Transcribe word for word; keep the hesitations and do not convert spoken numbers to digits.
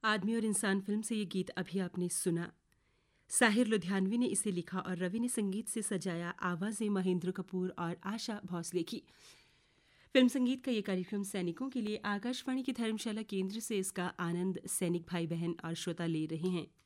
आदमी और इंसान फिल्म से ये गीत अभी आपने सुना। साहिर लुधियानवी ने इसे लिखा और रवि ने संगीत से सजाया। आवाज़ें महेंद्र कपूर और आशा भोसले की। फिल्म संगीत का ये कार्यक्रम सैनिकों के लिए आकाशवाणी की धर्मशाला केंद्र से इसका आनंद सैनिक भाई बहन और श्रोता ले रहे हैं।